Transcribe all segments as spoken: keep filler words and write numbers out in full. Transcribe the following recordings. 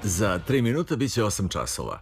Za tri minuta bit će osam časova.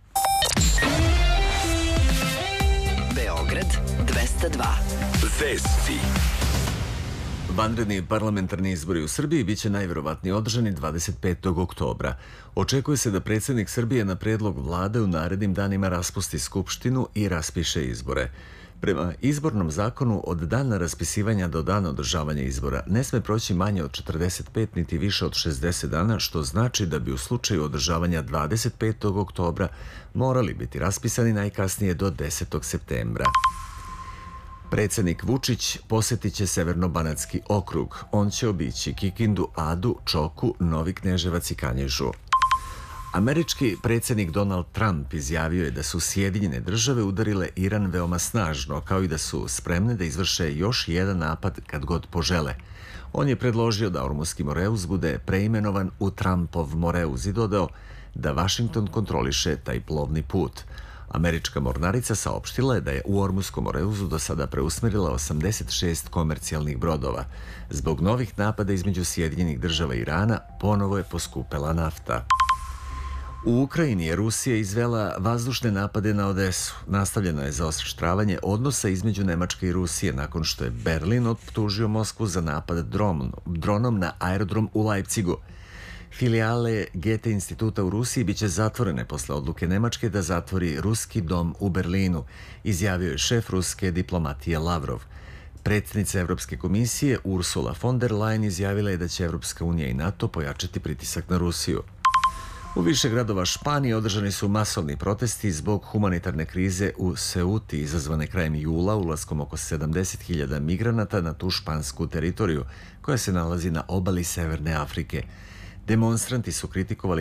Beograd dvesta dva. Vesti. Vanredni parlamentarni izbori u Srbiji biće najverovatnije održani dvadeset petog oktobra. Očekuje se da predsjednik Srbije na predlog vlade u narednim danima raspusti skupštinu i raspiše izbore. Prema izbornom zakonu, od dana raspisivanja do dana održavanja izbora ne sme proći manje od četrdeset pet niti više od šezdeset dana, što znači da bi u slučaju održavanja dvadeset petog oktobra morali biti raspisani najkasnije do desetog septembra. Predsjednik Vučić posjetit će Severno-banatski okrug. On će obići Kikindu, Adu, Čoku, Novi Kneževac i Kanjižu. Američki predsjednik Donald Trump izjavio je da su Sjedinjene države udarile Iran veoma snažno, kao i da su spremne da izvrše još jedan napad kad god požele. On je predložio da Ormuski Moreus bude preimenovan u Trumpov Moreus i dodao da Vašington kontroliše taj plovni put. Američka mornarica saopštila je da je u Ormuskom Moreusu do sada preusmerila osamdeset šest komercijalnih brodova. Zbog novih napada između Sjedinjenih država i Irana ponovo je poskupela nafta. U Ukrajini je Rusija izvela vazdušne napade na Odesu. Nastavljeno je zaoštravanje odnosa između Nemačke i Rusije nakon što je Berlin optužio Moskvu za napad dronom na aerodrom u Leipzigu. Filijale Goethe instituta u Rusiji biće zatvorene posle odluke Nemačke da zatvori ruski dom u Berlinu, izjavio je šef ruske diplomatije Lavrov. Predsjednica Evropske komisije Ursula von der Leyen izjavila je da će Evropska unija i NATO pojačati pritisak na Rusiju. U više gradova Španije održani su masovni protesti zbog humanitarne krize u Ceuti izazvane krajem jula ulaskom oko sedamdeset hiljada migranata na tu špansku teritoriju koja se nalazi na obali Severne Afrike. Demonstranti su kritikovali